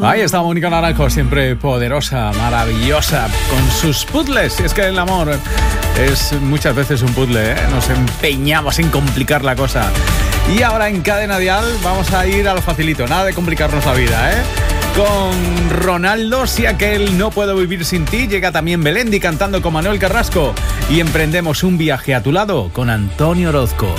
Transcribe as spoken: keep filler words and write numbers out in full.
Ahí está Mónica Naranjo, siempre poderosa, maravillosa, con sus puzzles. Y es que el amor es muchas veces un puzzle, ¿eh? Nos empeñamos en complicar la cosa. Y ahora en Cadena Dial vamos a ir a lo facilito, nada de complicarnos la vida, ¿eh? Con Ronaldo, si aquel no puedo vivir sin ti, llega también Belendi cantando con Manuel Carrasco y emprendemos un viaje a tu lado con Antonio Orozco.